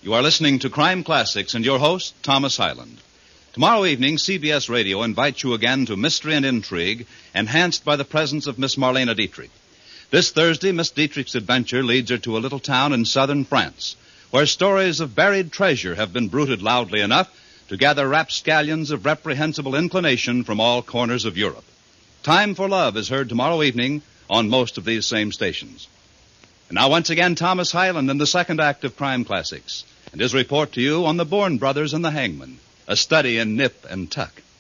You are listening to Crime Classics and your host, Thomas Hyland. Tomorrow evening, CBS Radio invites you again to Mystery and Intrigue, enhanced by the presence of Miss Marlene Dietrich. This Thursday, Miss Dietrich's adventure leads her to a little town in southern France, where stories of buried treasure have been bruited loudly enough to gather rapscallions of reprehensible inclination from all corners of Europe. Time for Love is heard tomorrow evening on most of these same stations. And now once again, Thomas Hyland in the second act of Crime Classics, and his report to you on the Bourne Brothers and the Hangman, a study in nip and tuck.